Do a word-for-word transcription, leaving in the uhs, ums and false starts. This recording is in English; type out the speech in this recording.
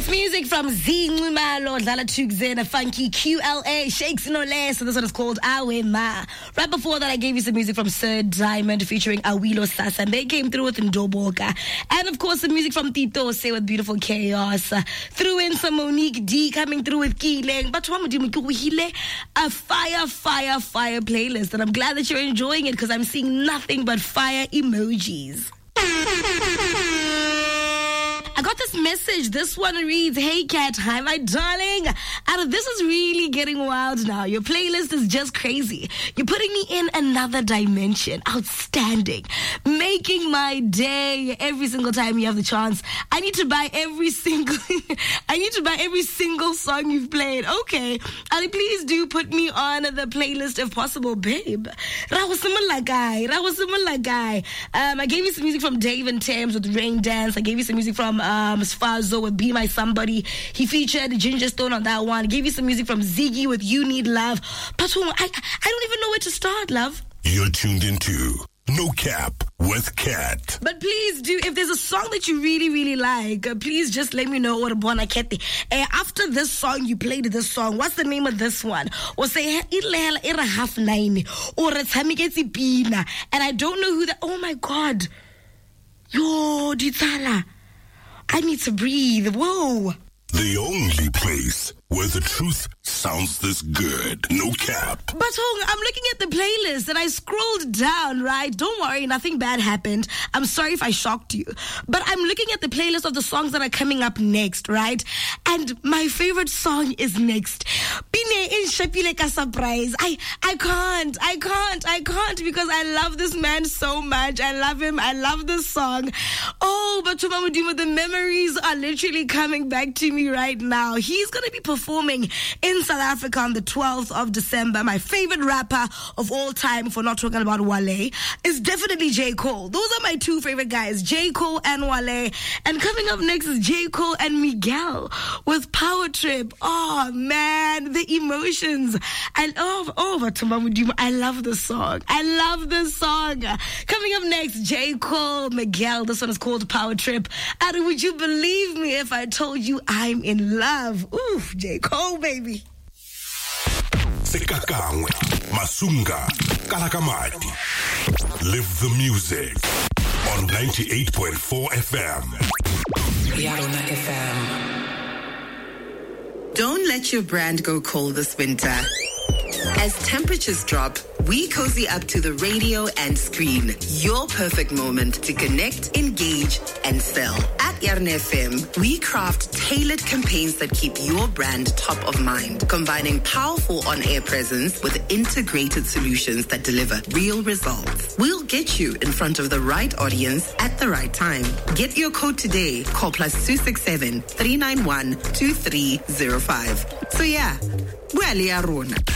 It's music from Z Ngumalo, Dlala Tugzena, Funky Q L A, Shakes No Less. So this one is called Awe Ma. Right before that, I gave you some music from Sir Diamond featuring Awilo Sasa, and they came through with Ndoboka. And of course, the music from Tito Say with Beautiful Chaos. Uh, threw in some Monique D coming through with Kileng. But a fire, fire, fire playlist. And I'm glad that you're enjoying it because I'm seeing nothing but fire emojis. I got this message. This one reads, "Hey Kat, hi my darling. And this is really getting wild now. Your playlist is just crazy. You're putting me in another dimension. Outstanding. Making my day every single time you have the chance. I need to buy every single I need to buy every single song you've played. Okay. And please do put me on the playlist if possible, babe." Rawasimula guy. Rawasimula guy. Um, I gave you some music from Dave and Thames with Rain Dance. I gave you some music from Um, Sfazo with Be My Somebody. He featured Ginger Stone on that one. Gave you some music from Ziggy with You Need Love. But I, I don't even know where to start, love. You're tuned into No Cap with Kat. But please do, if there's a song that you really, really like, uh, please just let me know what Bona Kete. Uh, after this song, you played this song. What's the name of this one? Or say, Ira half nine. Or it's Hamigeti Pina. And I don't know who that. Oh my God. Yo, Ditala. I need to breathe. Whoa. The only place where the truth sounds this good. No cap. But Hong, I'm looking at the playlist and I scrolled down, right? Don't worry, nothing bad happened. I'm sorry if I shocked you. But I'm looking at the playlist of the songs that are coming up next, right? And my favorite song is next. Pine in Shapileka surprise. I I can't, I can't, I can't because I love this man so much. I love him. I love this song. Oh, but Tumamudimo, the memories are literally coming back to me right now. He's going to be performing in South Africa on the twelfth of December. My favorite rapper of all time, if we're not talking about Wale, is definitely J. Cole. Those are my two favorite guys, J. Cole and Wale. And coming up next is J. Cole and Miguel with Power Trip. Oh, man, the emotions. I love, oh, but I love this song. I love this song. Coming up next, J. Cole, Miguel. This one is called Power Trip. And would you believe me if I told you I'm in love? Ooh, J. Cole, baby. Sekakangwe, Masunga, Kalakamati. Live the music on ninety-eight point four F M. Yarona F M. Don't let your brand go cold this winter. As temperatures drop, we cozy up to the radio and screen. Your perfect moment to connect, engage, and sell. At Yarn F M, we craft tailored campaigns that keep your brand top of mind, combining powerful on-air presence with integrated solutions that deliver real results. We'll get you in front of the right audience at the right time. Get your code today. Call plus two six seven, three nine one, two three zero five. So yeah, we're Yarona.